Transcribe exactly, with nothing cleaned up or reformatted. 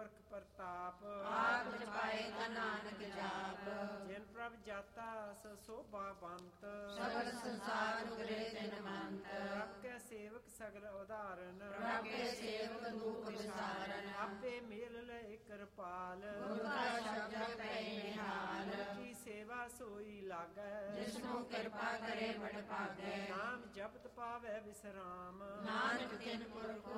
ਪੁਰਖ ਪ੍ਰਤਾਪ, ਆਪ ਜਪਾਏ ਤਾ ਨਾਨਕ ਜਾਪ। ਜਿਨ ਪ੍ਰਭ ਜਾਤਾ ਸ ਸੋਭਾ ਬੰਤ, ਸਗਲ ਸੰਸਾਰ ਉਗਰੇ ਤਿਨ ਮੰਤ। ਪ੍ਰਭ ਕੈ ਸੇਵਕ ਸਗਲ ਉਦਾਹਰਨ, ਪ੍ਰਭ ਕੇ ਸੇਵਕ ਦੁਖ ਵਿਸਾਰਨ। ਆਪੇ ਮੇਲ ਲਏ ਕਿਰਪਾਲ, ਗੁਰ ਕਾ ਸ਼ਬਦ ਪੈ ਨਿਹਾਲ। ਕੀ ਸੇਵਾ ਸੋਈ ਲਾਗੈ, ਜਿਸਨੂੰ ਕਿਰਪਾ ਕਰੇ ਵਡ ਭਾਗੈ। ਨਾਮ ਜਪਤ ਪਾਵੈ ਵਿਸਰਾਮ, ਨਾਨਕ ਤਿਨ ਪੁਰਖ